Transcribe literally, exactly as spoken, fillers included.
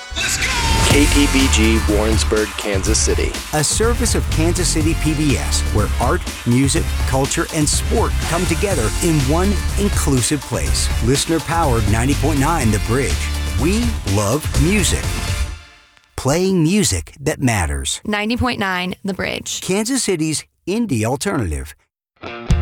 K T B G Warrensburg, Kansas City. A service of Kansas City P B S, where art, music, culture, and sport come together in one inclusive place. Listener-powered ninety point nine The Bridge. We love music. Playing music that matters. ninety point nine The Bridge. Kansas City's indie alternative.